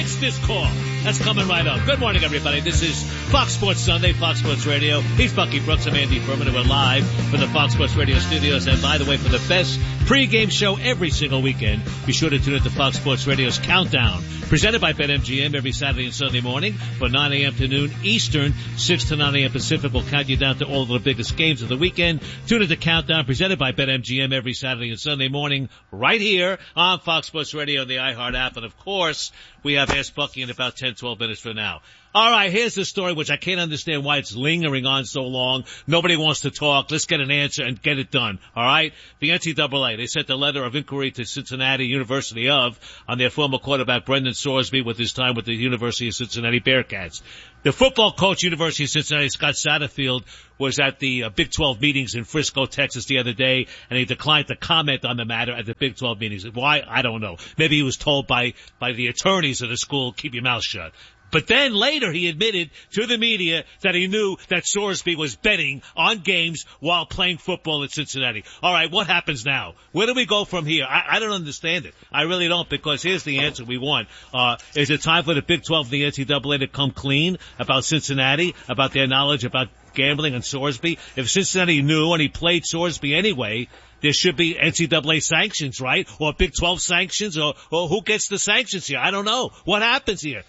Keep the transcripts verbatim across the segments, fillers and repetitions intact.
takes this call? That's coming right up. Good morning, everybody. This is Fox Sports Sunday, Fox Sports Radio. He's Bucky Brooks. I'm Andy Furman, and we're live from the Fox Sports Radio studios. And by the way, for the best pregame show every single weekend, be sure to tune in to Fox Sports Radio's Countdown, presented by BetMGM every Saturday and Sunday morning from nine a.m. to noon Eastern, six to nine a.m. Pacific. We'll count you down to all of the biggest games of the weekend. Tune in to Countdown, presented by BetMGM every Saturday and Sunday morning right here on Fox Sports Radio and the iHeart app. And, of course, we have Ask Bucky in about ten, twelve minutes from now. All right, here's the story, which I can't understand why it's lingering on so long. Nobody wants to talk. Let's get an answer and get it done. All right? The N C double A, they sent a letter of inquiry to Cincinnati University of on their former quarterback Brendan Sorsby with his time with the University of Cincinnati Bearcats. The football coach, University of Cincinnati, Scott Satterfield, was at the uh, Big twelve meetings in Frisco, Texas the other day, and he declined to comment on the matter at the Big twelve meetings. Why? I don't know. Maybe he was told by, by the attorneys of the school, keep your mouth shut. But then later he admitted to the media that he knew that Sorsby was betting on games while playing football at Cincinnati. All right, what happens now? Where do we go from here? I, I don't understand it. I really don't, because here's the answer we want. Uh, is it time for the Big twelve and the N C double A to come clean about Cincinnati, about their knowledge about gambling and Sorsby? If Cincinnati knew and he played Sorsby anyway, there should be N C double A sanctions, right? Or Big twelve sanctions, or, or who gets the sanctions here? I don't know. What happens here?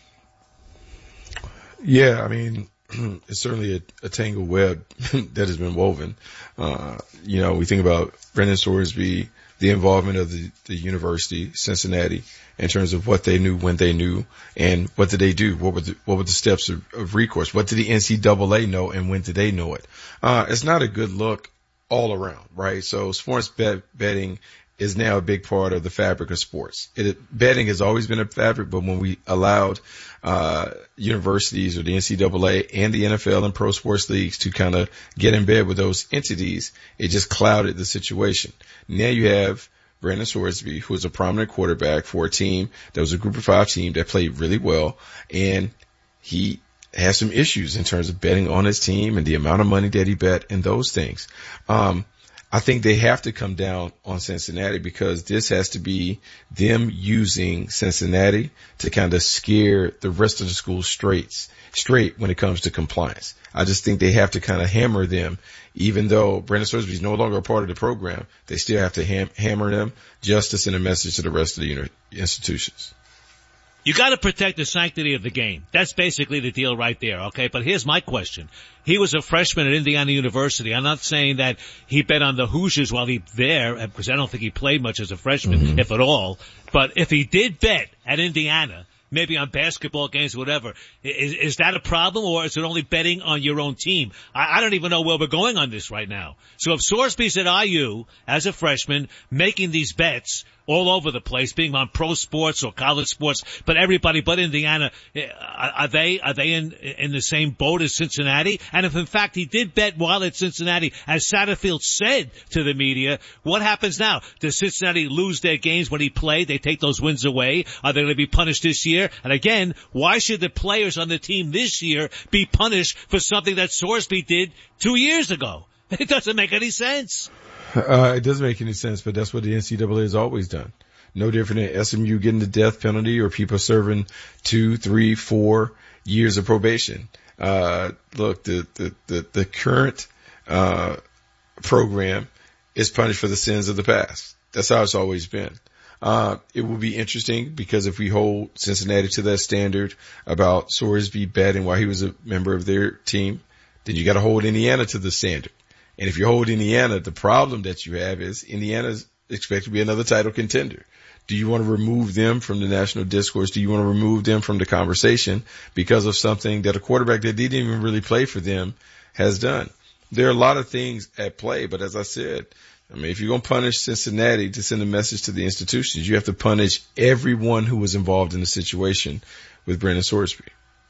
Yeah, I mean, it's certainly a, a tangled web that has been woven. Uh, you know, we think about Brendan Sorsby, the involvement of the, the university, Cincinnati, in terms of what they knew, when they knew, and what did they do? What were the, what were the steps of, of recourse? What did the N C double A know, and when did they know it? Uh, it's not a good look all around, right? So sports bet, betting is now a big part of the fabric of sports. It, betting has always been a fabric, but when we allowed uh universities or the N C double A and the N F L and pro sports leagues to kind of get in bed with those entities, it just clouded the situation. Now you have Brendan Sorsby, who is a prominent quarterback for a team that was a group of five team that played really well, and he has some issues in terms of betting on his team and the amount of money that he bet and those things. Um I think they have to come down on Cincinnati, because this has to be them using Cincinnati to kind of scare the rest of the school straight, straight when it comes to compliance. I just think they have to kind of hammer them, even though Brendan Sorsby is no longer a part of the program. They still have to ham- hammer them just to send a message to the rest of the uni- institutions. You got to protect the sanctity of the game. That's basically the deal right there, okay? But here's my question. He was a freshman at Indiana University. I'm not saying that he bet on the Hoosiers while he there, because I don't think he played much as a freshman, mm-hmm. if at all. But if he did bet at Indiana, maybe on basketball games or whatever, is, is that a problem, or is it only betting on your own team? I, I don't even know where we're going on this right now. So if Sorsby's at I U as a freshman making these bets all over the place, being on pro sports or college sports, but everybody but Indiana, are they, are they in, in the same boat as Cincinnati? And if in fact he did bet while at Cincinnati, as Satterfield said to the media, what happens now? Does Cincinnati lose their games when he played? They take those wins away? Are they going to be punished this year? And again, why should the players on the team this year be punished for something that Sorsby did two years ago? It doesn't make any sense. Uh, it doesn't make any sense, but that's what the N C double A has always done. No different than S M U getting the death penalty or people serving two, three, four years of probation. Uh, look, the, the, the, the current, uh, program is punished for the sins of the past. That's how it's always been. Uh, it will be interesting, because if we hold Cincinnati to that standard about Sorsby betting while he was a member of their team, then you got to hold Indiana to the standard. And if you hold Indiana, the problem that you have is Indiana's expected to be another title contender. Do you want to remove them from the national discourse? Do you want to remove them from the conversation because of something that a quarterback that didn't even really play for them has done? There are a lot of things at play, but as I said, I mean, if you're going to punish Cincinnati to send a message to the institutions, you have to punish everyone who was involved in the situation with Brendan Sorsby.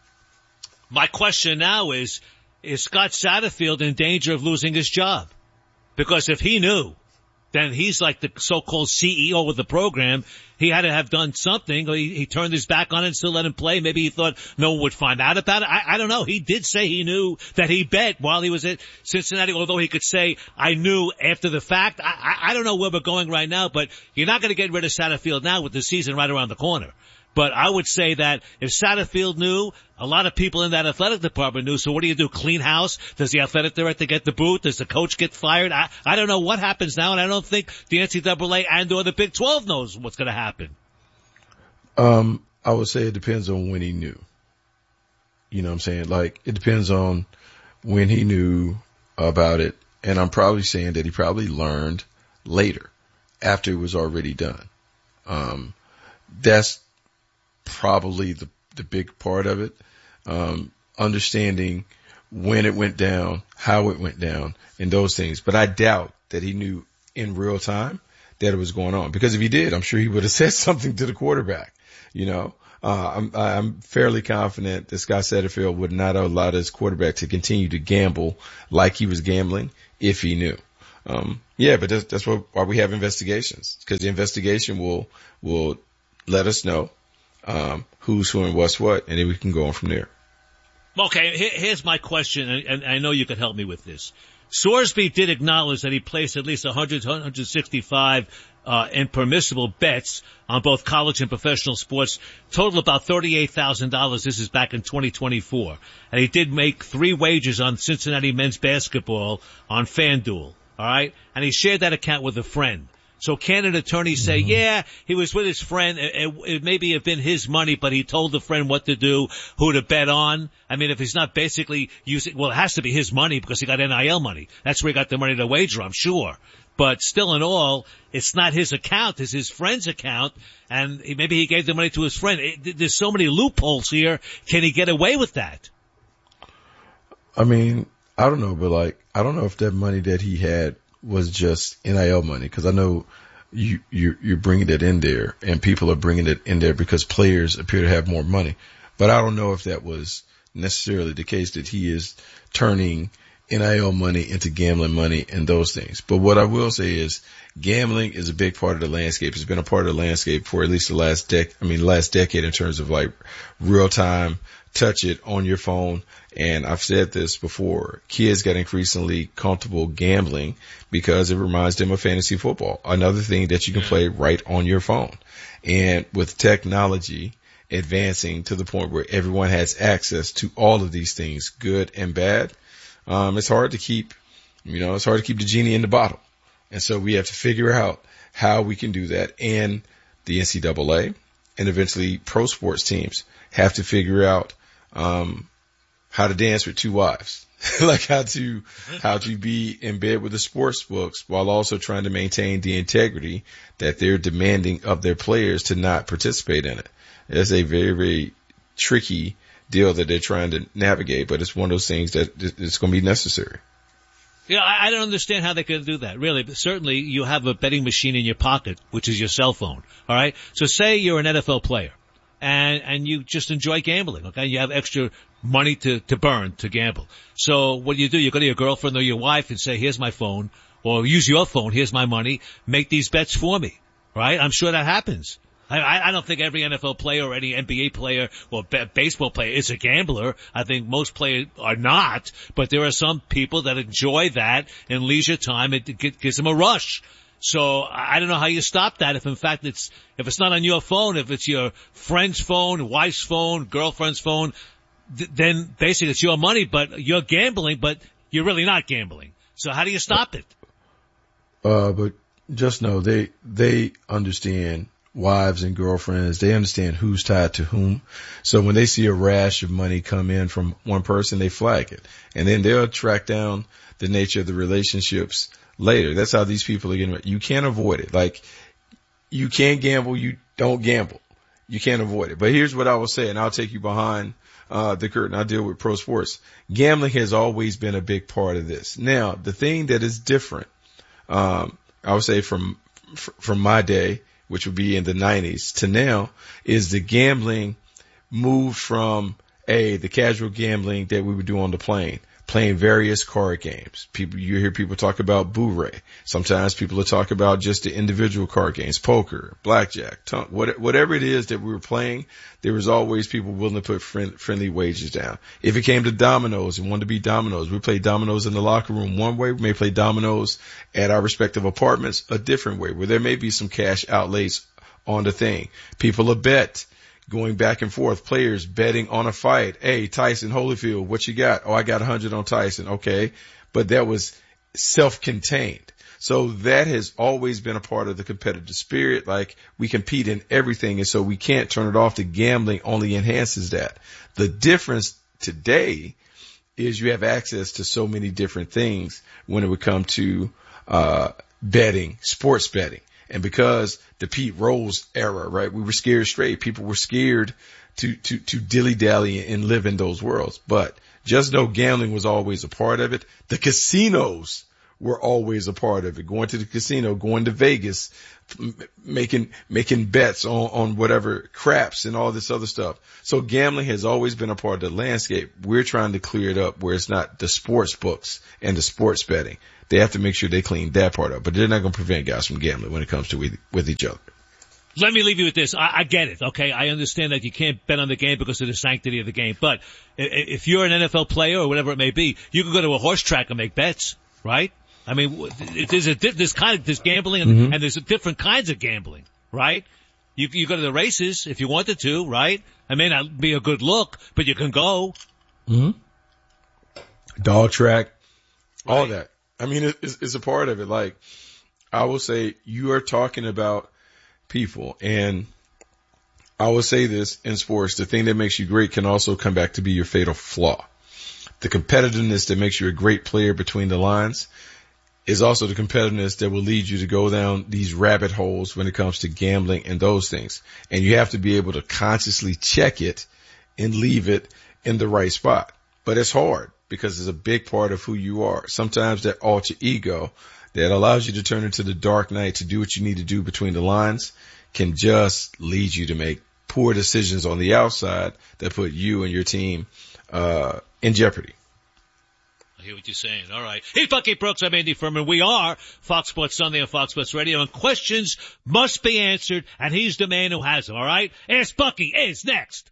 My question now is, is Scott Satterfield in danger of losing his job? Because if he knew, then he's like the so-called C E O of the program. He had to have done something. He, he turned his back on it and still let him play. Maybe he thought no one would find out about it. I, I don't know. He did say he knew that he bet while he was at Cincinnati, although he could say, I knew after the fact. I, I, I don't know where we're going right now, but you're not going to get rid of Satterfield now with the season right around the corner. But I would say that if Satterfield knew, a lot of people in that athletic department knew. So what do you do? Clean house? Does the athletic director get the boot? Does the coach get fired? I, I don't know what happens now, and I don't think the N C double A and or the Big twelve knows what's going to happen. Um, I would say it depends on when he knew. You know what I'm saying? Like, it depends on when he knew about it. And I'm probably saying that he probably learned later, after it was already done. Um, that's probably the, the big part of it. Um, understanding when it went down, how it went down, and those things. But I doubt that he knew in real time that it was going on. Because if he did, I'm sure he would have said something to the quarterback. You know, uh, I'm, I'm fairly confident that Scott Satterfield would not have allowed his quarterback to continue to gamble like he was gambling if he knew. Um, yeah, but that's, that's what, why we have investigations, because the investigation will, will let us know, um, who's who and what's what, and then we can go on from there. Okay, here's my question, and I know you could help me with this. Sorsby did acknowledge that he placed at least one hundred, one hundred sixty-five uh impermissible bets on both college and professional sports, total about thirty-eight thousand dollars. This is back in twenty twenty-four. And he did make three wagers on Cincinnati men's basketball on FanDuel. All right? And he shared that account with a friend. So can an attorney say, mm-hmm. yeah, he was with his friend, it, it, it maybe have been his money, but he told the friend what to do, who to bet on? I mean, if he's not basically using, well, it has to be his money because he got N I L money. That's where he got the money to wager, I'm sure. But still in all, it's not his account, it's his friend's account, and maybe he gave the money to his friend. It, there's so many loopholes here. Can he get away with that? I mean, I don't know, but like, I don't know if that money that he had was just N I L money, because I know you, you, you're bringing it in there, and people are bringing it in there because players appear to have more money. But I don't know if that was necessarily the case, that he is turning N I L money into gambling money and those things. But what I will say is gambling is a big part of the landscape. It's been a part of the landscape for at least the last dec, I mean, last decade in terms of like real time, touch it on your phone. And I've said this before, kids get increasingly comfortable gambling because it reminds them of fantasy football, another thing that you can play right on your phone. And with technology advancing to the point where everyone has access to all of these things, good and bad, um, it's hard to keep, you know, it's hard to keep the genie in the bottle. And so we have to figure out how we can do that. And the N C double A and eventually pro sports teams have to figure out, um, how to dance with two wives, like how to, how to be in bed with the sports books while also trying to maintain the integrity that they're demanding of their players to not participate in it. It's a very, very tricky deal that they're trying to navigate, but it's one of those things that it's going to be necessary. Yeah, I don't understand how they can do that, really. But certainly you have a betting machine in your pocket, which is your cell phone. All right. So say you're an N F L player and, and you just enjoy gambling. Okay. You have extra money to, to burn to gamble. So what do you do? You go to your girlfriend or your wife and say, here's my phone, or use your phone. Here's my money. Make these bets for me. Right. I'm sure that happens. I, I don't think every N F L player or any N B A player or b- baseball player is a gambler. I think most players are not, but there are some people that enjoy that in leisure time. It, it gives them a rush. So I don't know how you stop that. If in fact it's, if it's not on your phone, if it's your friend's phone, wife's phone, girlfriend's phone, th- then basically it's your money, but you're gambling, but you're really not gambling. So how do you stop it? Uh, but just know they, they understand wives and girlfriends. They understand who's tied to whom. So when they see a rash of money come in from one person, they flag it. And then they'll track down the nature of the relationships later. That's how these people are getting, you can't avoid it. Like, you can't gamble, you don't gamble. You can't avoid it. But here's what I will say, and I'll take you behind uh the curtain. I deal with pro sports. Gambling has always been a big part of this. Now, the thing that is different, um, I would say from from my day, which would be in the nineties to now, is the gambling moved from a the casual gambling that we would do on the plane, playing various card games. People, you hear people talk about Boo-Ray. Sometimes people will talk about just the individual card games, poker, blackjack, tongue, whatever it is that we were playing. There was always people willing to put friend, friendly wagers down. If it came to dominoes and wanted to be dominoes, we played dominoes in the locker room one way. We may play dominoes at our respective apartments a different way, where there may be some cash outlays on the thing. People will bet going back and forth, players betting on a fight. Hey, Tyson Holyfield, what you got? Oh, I got one hundred on Tyson. Okay. But that was self-contained. So that has always been a part of the competitive spirit. Like, we compete in everything, and so we can't turn it off. The gambling only enhances that. The difference today is you have access to so many different things when it would come to uh betting, sports betting. And because the Pete Rose era, right, we were scared straight. People were scared to to to dilly-dally and live in those worlds. But just know gambling was always a part of it. The casinos were always a part of it. Going to the casino, going to Vegas, making making bets on, on whatever craps and all this other stuff. So gambling has always been a part of the landscape. We're trying to clear it up where it's not the sports books and the sports betting. They have to make sure they clean that part up. But they're not going to prevent guys from gambling when it comes to with, with each other. Let me leave you with this. I, I get it, okay? I understand that you can't bet on the game because of the sanctity of the game. But if you're an N F L player or whatever it may be, you can go to a horse track and make bets, right? I mean, there's a there's kind of there's gambling and, mm-hmm. and there's different kinds of gambling, right? You you go to the races if you wanted to, right? It may not be a good look, but you can go. Mm-hmm. Dog track, all right. That. I mean, it's, it's a part of it. Like, I will say, you are talking about people, and I will say this in sports: the thing that makes you great can also come back to be your fatal flaw. The competitiveness that makes you a great player between the lines is also the competitiveness that will lead you to go down these rabbit holes when it comes to gambling and those things. And you have to be able to consciously check it and leave it in the right spot. But it's hard because it's a big part of who you are. Sometimes that alter ego that allows you to turn into the dark night to do what you need to do between the lines can just lead you to make poor decisions on the outside that put you and your team uh in jeopardy. I hear what you're saying. All right. Hey, Bucky Brooks, I'm Andy Furman. We are Fox Sports Sunday on Fox Sports Radio, and questions must be answered, and he's the man who has them, all right? Ask Bucky is next.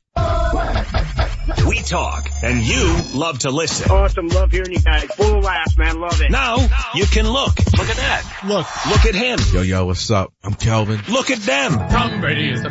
We talk, and you love to listen. Awesome. Love hearing you guys. Full of laughs, man. Love it. Now, now, you can look. Look at that. Look. Look at him. Yo, yo, what's up? I'm Calvin. Look at them. Tom Brady is the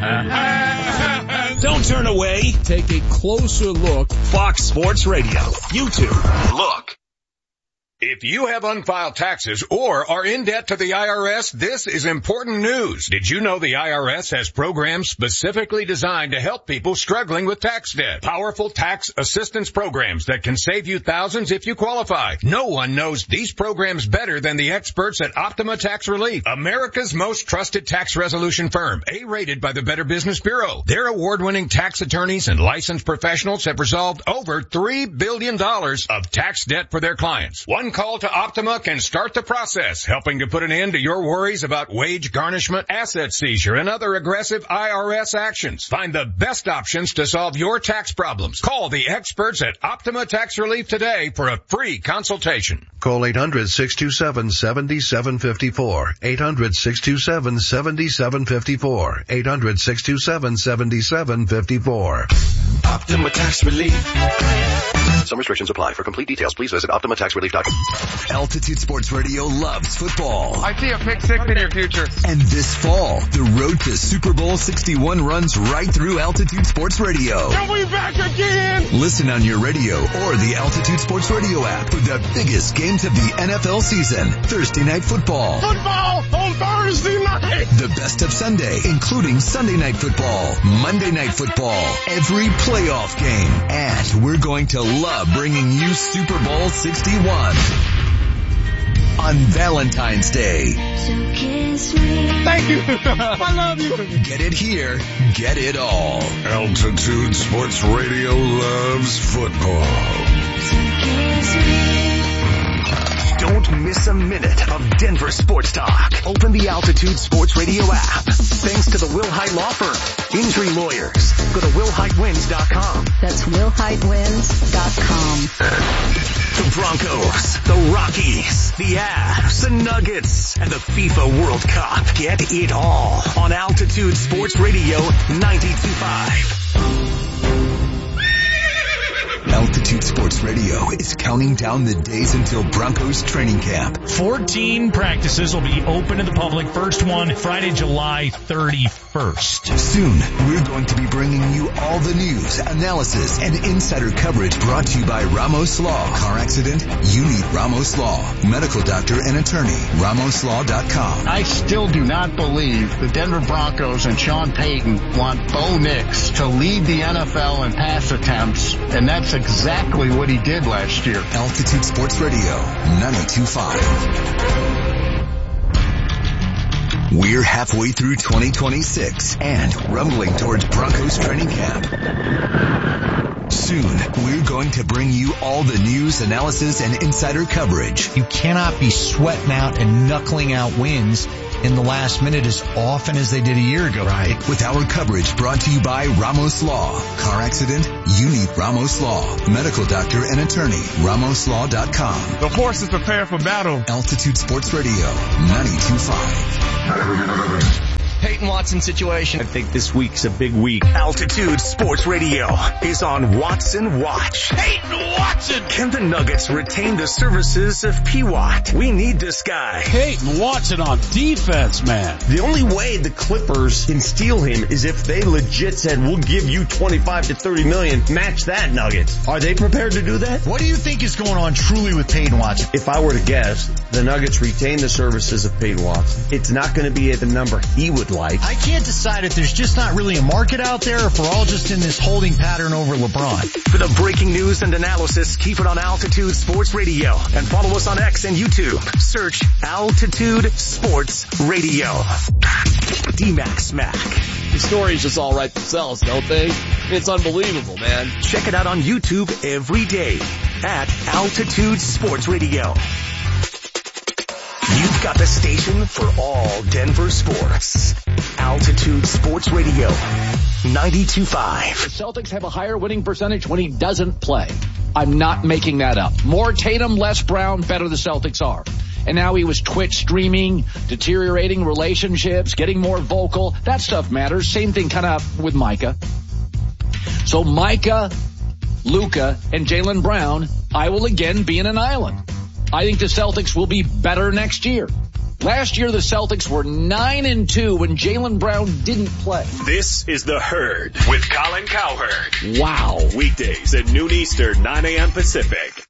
man. Don't turn away. Take a closer look. Fox Sports Radio. YouTube. Look. If you have unfiled taxes or are in debt to the I R S, this is important news. Did you know the I R S has programs specifically designed to help people struggling with tax debt? Powerful tax assistance programs that can save you thousands if you qualify. No one knows these programs better than the experts at Optima Tax Relief, America's most trusted tax resolution firm, A-rated by the Better Business Bureau. Their award-winning tax attorneys and licensed professionals have resolved over three billion dollars of tax debt for their clients. One call to Optima can start the process, helping to put an end to your worries about wage garnishment, asset seizure, and other aggressive I R S actions. Find the best options to solve your tax problems. Call the experts at Optima Tax Relief today for a free consultation. Call eight hundred, six two seven, seven seven five four. eight hundred, six two seven, seven seven five four. eight hundred, six two seven, seven seven five four. Optima Tax Relief. Some restrictions apply. For complete details, please visit optima tax relief dot com. Altitude Sports Radio loves football. I see a pick six in your future. And this fall, the road to Super Bowl sixty-one runs right through Altitude Sports Radio. And we back again! Listen on your radio or the Altitude Sports Radio app for the biggest games of the N F L season. Thursday night football. Football on Thursday night! The best of Sunday, including Sunday night football, Monday night football, every playoff game. And we're going to love bringing you Super Bowl sixty-one on Valentine's Day. Thank you. I love you. Get it here. Get it all. Altitude Sports Radio loves football. Don't miss a minute of Denver sports talk. Open the Altitude Sports Radio app. Thanks to the Will Hite Law Firm. Injury lawyers. Go to will hite wins dot com. That's will hite wins dot com. The Broncos, the Rockies, the Avs, the Nuggets, and the FIFA World Cup. Get it all on Altitude Sports Radio ninety-two point five. Altitude Sports Radio is counting down the days until Broncos training camp. fourteen practices will be open to the public. First one Friday, July thirty-first. first. Soon, we're going to be bringing you all the news, analysis, and insider coverage brought to you by Ramos Law. Car accident? You need Ramos Law. Medical doctor and attorney. Ramos Law dot com. I still do not believe the Denver Broncos and Sean Payton want Bo Nix to lead the N F L in pass attempts, and that's exactly what he did last year. Altitude Sports Radio, ninety-two point five. We're halfway through twenty twenty-six and rumbling towards Broncos training camp. Soon, we're going to bring you all the news, analysis, and insider coverage. You cannot be sweating out and knuckling out wins in the last minute as often as they did a year ago. Right. With our coverage brought to you by Ramos Law. Car accident? You need Ramos Law. Medical doctor and attorney. Ramos Law dot com. The horses prepare for battle. Altitude Sports Radio, ninety-two point five. Peyton Watson situation. I think this week's a big week. Altitude Sports Radio is on Watson Watch. Peyton Watson! Can the Nuggets retain the services of P. Watt? We need this guy. Peyton Watson on defense, man. The only way the Clippers can steal him is if they legit said, we'll give you twenty-five to thirty million, match that Nuggets. Are they prepared to do that? What do you think is going on truly with Peyton Watson? If I were to guess, the Nuggets retain the services of Peyton Watson. It's not going to be at the number he would like. I can't decide if there's just not really a market out there or if we're all just in this holding pattern over LeBron. For the breaking news and analysis, keep it on Altitude Sports Radio and follow us on X and YouTube. Search Altitude Sports Radio. D-Max Smack. The stories just all write themselves, don't they? It's unbelievable, man. Check it out on YouTube every day at Altitude Sports Radio. You've got the station for all Denver sports. Altitude Sports Radio, ninety-two point five. The Celtics have a higher winning percentage when he doesn't play. I'm not making that up. More Tatum, less Brown, better the Celtics are. And now he was Twitch streaming, deteriorating relationships, getting more vocal. That stuff matters. Same thing kind of with Micah. So Micah, Luka, and Jaylen Brown, I will again be in an island. I think the Celtics will be better next year. Last year, the Celtics were nine and two when Jaylen Brown didn't play. This is The Herd with Colin Cowherd. Wow. Weekdays at noon Eastern, nine a.m. Pacific.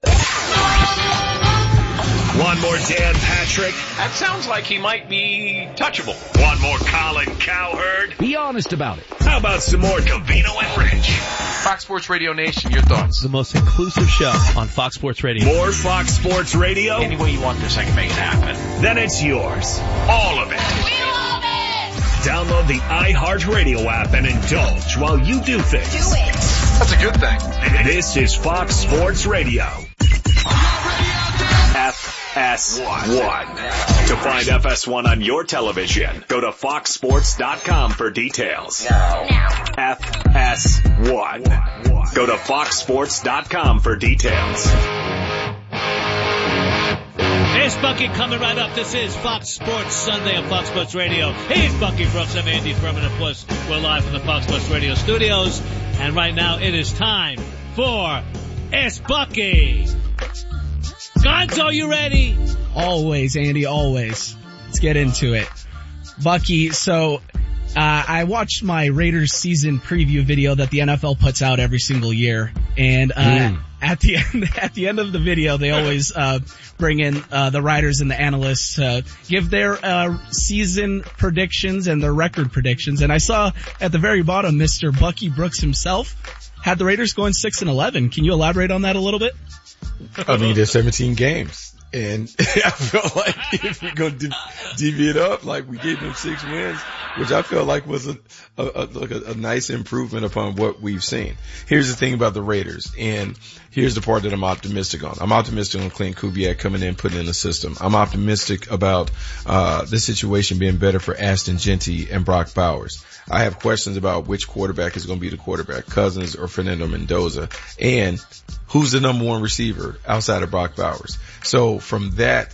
One more Dan Patrick. That sounds like he might be touchable. One more Colin Cowherd. Be honest about it. How about some more Covino and Rich? Fox Sports Radio Nation, your thoughts? The most inclusive show on Fox Sports Radio. More Fox Sports Radio? Any way you want this, I can make it happen. Then it's yours. All of it. We love it! Download the iHeartRadio app and indulge while you do things. Do it. That's a good thing. This is Fox Sports Radio. F S one. To find F S one on your television, go to fox sports dot com for details. Now. F S one. Go to fox sports dot com for details. There's Bucky coming right up. This is Fox Sports Sunday on Fox Sports Radio. He's Bucky Brooks. I'm Andy Furman. Of course, we're live from the Fox Sports Radio studios. And right now it is time for It's Bucky. Gonzo, you ready? Always, Andy, always. Let's get into it. Bucky, so uh, I watched my Raiders season preview video that the N F L puts out every single year, and uh, mm. at the end at the end of the video, they always uh, bring in uh, the writers and the analysts to give their uh, season predictions and their record predictions. And I saw at the very bottom, Mister Bucky Brooks himself had the Raiders going six and eleven. Can you elaborate on that a little bit? I mean, there's seventeen games, and I felt like if you're going to divvy it up, like we gave them six wins, which I felt like was a, a, a, like a, a nice improvement upon what we've seen. Here's the thing about the Raiders, and here's the part that I'm optimistic on. I'm optimistic on Clint Kubiak coming in, putting in the system. I'm optimistic about uh the situation being better for Ashton Genty and Brock Bowers. I have questions about which quarterback is going to be the quarterback, Cousins or Fernando Mendoza, and who's the number one receiver outside of Brock Bowers. So from that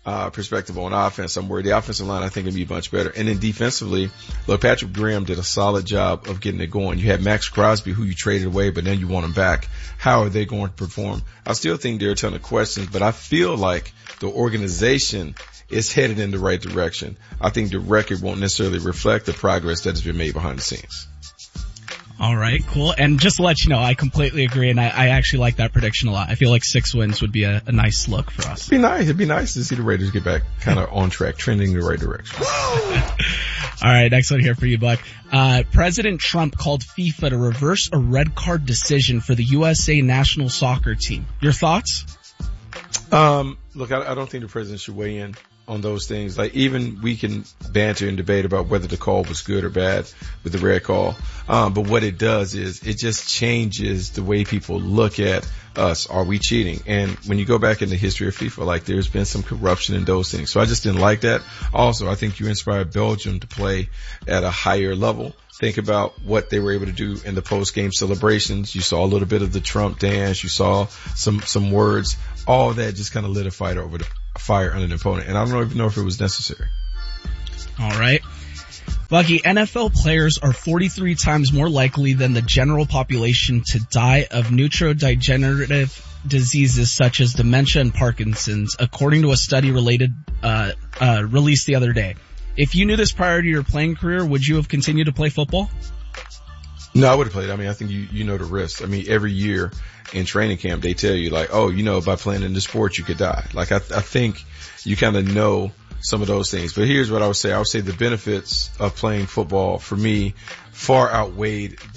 uh, perspective on offense, I'm worried the offensive line, I think, can be much better. And then defensively, look, Patrick Graham did a solid job of getting it going. You had Max Crosby, who you traded away, but then you want him back. How are they going to perform? I still think there are a ton of questions, but I feel like the organization is headed in the right direction. I think the record won't necessarily reflect the progress that has been made behind the scenes. All right, cool. And just to let you know, I completely agree, and I, I actually like that prediction a lot. I feel like six wins would be a, a nice look for us. It'd be nice. It'd be nice to see the Raiders get back kind of on track, trending in the right direction. All right, next one here for you, Buck. Uh, President Trump called FIFA to reverse a red card decision for the U S A national soccer team. Your thoughts? Um, look, I, I don't think the president should weigh in on those things. Like, even we can banter and debate about whether the call was good or bad with the red call. Um, but what it does is it just changes the way people look at us. Are we cheating? And when you go back in the history of FIFA, like, there's been some corruption in those things. So I just didn't like that. Also, I think you inspired Belgium to play at a higher level. Think about what they were able to do in the post-game celebrations. You saw a little bit of the Trump dance. You saw some, some words. All that just kind of lit a fight over the fire on an opponent. And I don't even know if it was necessary. All right. Bucky, N F L players are forty-three times more likely than the general population to die of neurodegenerative diseases such as dementia and Parkinson's, according to a study related, uh, uh, released the other day. If you knew this prior to your playing career, would you have continued to play football? No, I would have played. I mean, I think you, you know the risks. I mean, every year in training camp, they tell you, like, oh, you know, by playing in this sport, you could die. Like, I, I think you kind of know some of those things. But here's what I would say. I would say the benefits of playing football for me far outweighed